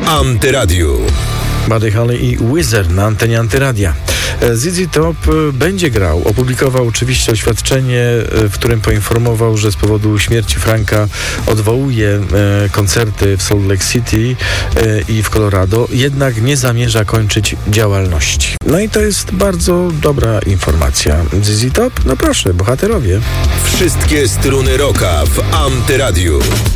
Antyradiu. Buddy Holly i Wizard na antenie Antyradia. ZZ Top będzie grał. Opublikował oczywiście oświadczenie, w którym poinformował, że z powodu śmierci Franka odwołuje koncerty w Salt Lake City i w Colorado, jednak nie zamierza kończyć działalności. No i to jest bardzo dobra informacja. ZZ Top? No proszę, bohaterowie. Wszystkie struny rocka w Antyradiu.